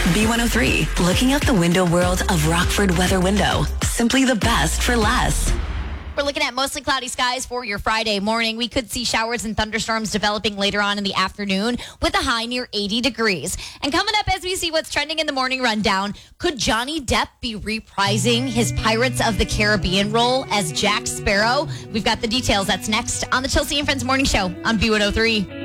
B103, looking out the window world of Rockford Weather Window. Simply the best for less. We're looking at mostly cloudy skies for your Friday morning. We could see showers and thunderstorms developing later on in the afternoon with a high near 80 degrees. And coming up as we see what's trending in the morning rundown, could Johnny Depp be reprising his Pirates of the Caribbean role as Jack Sparrow? We've got the details. That's next on the Chelsea and Friends Morning Show on B103.